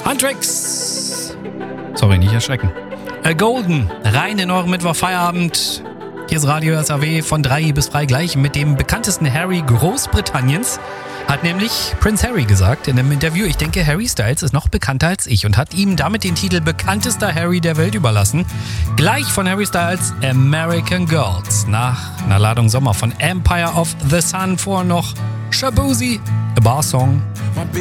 Huntrix. Sorry, nicht erschrecken. Golden, rein in euren Mittwoch-Feierabend. Hier ist Radio SAW von 3 bis 3 gleich mit dem bekanntesten Harry Großbritanniens. Hat nämlich Prince Harry gesagt in einem Interview, ich denke, Harry Styles ist noch bekannter als ich und hat ihm damit den Titel bekanntester Harry der Welt überlassen. Gleich von Harry Styles American Girls. Nach einer Ladung Sommer von Empire of the Sun vor noch Shaboozey, A Bar Song.